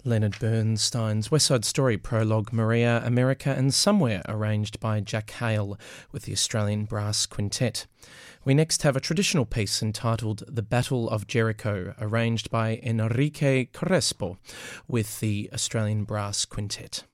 Leonard Bernstein's West Side Story prologue, Maria, America and Somewhere, arranged by Jack Hale with the Australian Brass Quintet. We next have a traditional piece entitled The Battle of Jericho, arranged by Enrique Crespo with the Australian Brass Quintet.